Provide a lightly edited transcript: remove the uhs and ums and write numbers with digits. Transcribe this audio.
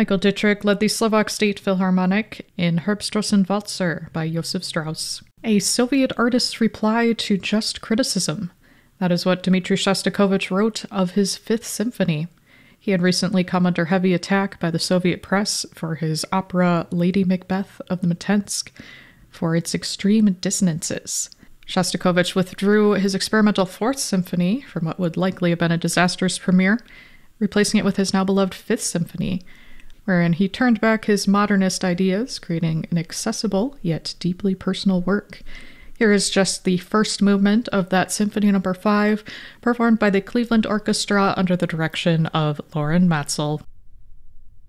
Michael Dittrich led the Slovak State Philharmonic in Herbsträußen Walzer by Josef Strauss. A Soviet artist's reply to just criticism. That is what Dmitri Shostakovich wrote of his Fifth Symphony. He had recently come under heavy attack by the Soviet press for his opera Lady Macbeth of the Mtsensk for its extreme dissonances. Shostakovich withdrew his experimental Fourth Symphony from what would likely have been a disastrous premiere, replacing it with his now beloved Fifth Symphony, wherein he turned back his modernist ideas, creating an accessible yet deeply personal work. Here is just the first movement of that Symphony No. 5, performed by the Cleveland Orchestra under the direction of Loren Matzel.